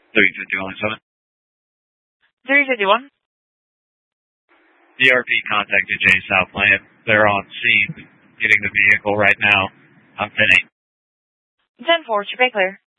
351. 351. DRP contacted J Southland. They're on scene, getting the vehicle right now. I'm 10-8. 10-4, should be clear.